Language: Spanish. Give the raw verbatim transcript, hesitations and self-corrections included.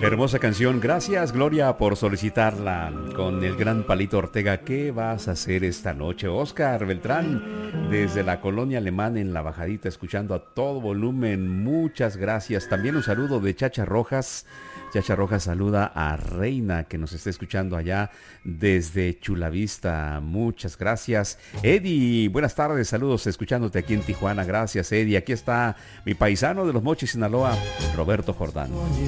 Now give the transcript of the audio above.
Hermosa canción, gracias Gloria por solicitarla con el gran Palito Ortega. ¿Qué vas a hacer esta noche? Oscar Beltrán, desde la colonia Alemán en La Bajadita, escuchando a todo volumen, muchas gracias. También un saludo de Chacha Rojas. Chacha Rojas saluda a Reina, que nos está escuchando allá desde Chulavista, muchas gracias. Eddie, buenas tardes, saludos escuchándote aquí en Tijuana, gracias Eddie. Aquí está mi paisano de Los Mochis, Sinaloa, Roberto Jordán.